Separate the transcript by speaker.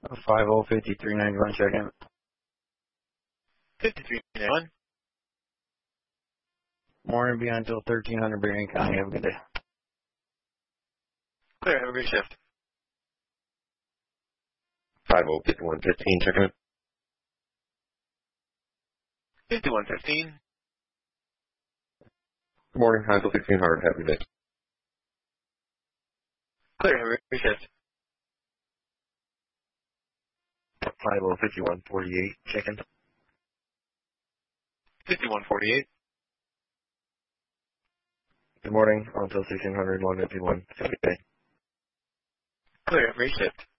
Speaker 1: 505391 check-in.
Speaker 2: 5391.
Speaker 1: Morning beyond until 1300 Berrien County. Have a good day.
Speaker 2: Clear, have a great shift.
Speaker 3: 505115 check-in.
Speaker 2: 5115.
Speaker 3: Good morning, Heinzel 1600. Have a good day.
Speaker 2: Clear, have a great shift.
Speaker 3: 5148 check-in.
Speaker 2: 5148.
Speaker 3: Good morning, until 1600 151. Have a good day.
Speaker 2: Clear, have a great shift.